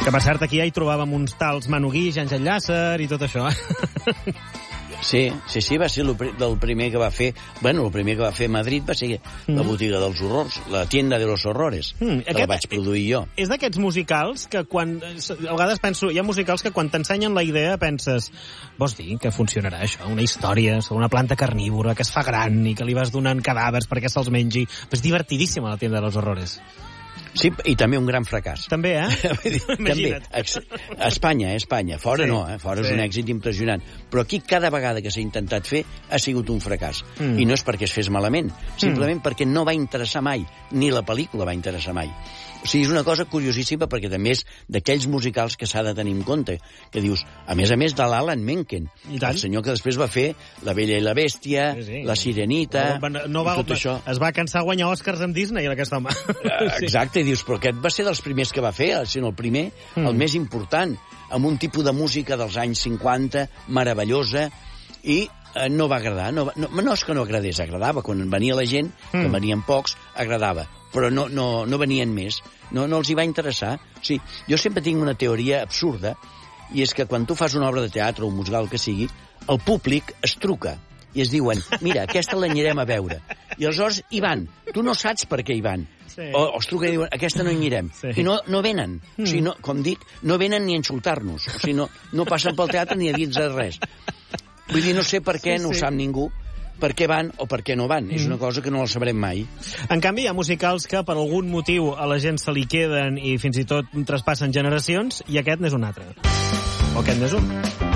Que, per cert, aquí ja hi trobàvem uns tals Manu Guix, Àngel Llàcer i tot això. Sí, va ser del primer que va fer... Bueno, el primer que va fer a Madrid va ser la botiga dels horrors, la tienda de los horrores, que la vaig produir jo. És d'aquests musicals que quan... A vegades penso, hi ha musicals que quan t'ensenyen la idea penses, vols dir que funcionarà això? Una història sobre una planta carnívora que es fa gran i que li vas donant cadàvers perquè se'ls mengi. És divertidíssima la tienda de los horrores. Sí, i també un gran fracàs. També, També. A Espanya. Fora no, fora és un èxit impressionant. Però aquí cada vegada que s'ha intentat fer ha sigut un fracàs. I no és perquè es fes malament, simplement perquè no va interessar mai, ni la pel·lícula va interessar mai. O sigui, és una cosa curiosíssima perquè també és d'aquells musicals que s'ha de tenir en compte, que dius, a més de l'Alan Menken, el senyor que després va fer La Bella i la Bèstia, La Sirenita, tot això. Es va cansar de guanyar Oscars amb Disney, aquest home. Exacte, i dius, però aquest va ser dels primers que va fer, sent el primer, el més important, amb un tipus de música dels anys 50, meravellosa, i no va agradar. No és que no agradés, agradava. Quan venia la gent, que venien pocs, agradava. Però no venien més. No els hi va interessar. O sigui, jo sempre tinc una teoria absurda, i és que quan tu fas una obra de teatre o un musical que sigui, el públic es truca i es diuen, mira, aquesta l'anirem a veure. I aleshores hi van. Tu no saps per què hi van. O es truquen i diuen, aquesta no hi anirem. I no venen. O sigui, com dic, no venen ni a insultar-nos. O sigui, no passen pel teatre ni a dir-nos res. Vull dir, no sé per què, no ho sap ningú, per què van o per què no van. És una cosa que no la sabrem mai. En canvi, hi ha musicals que per algun motiu a la gent se li queden i fins i tot traspassen generacions, i aquest n'és un altre. O aquest n'és un.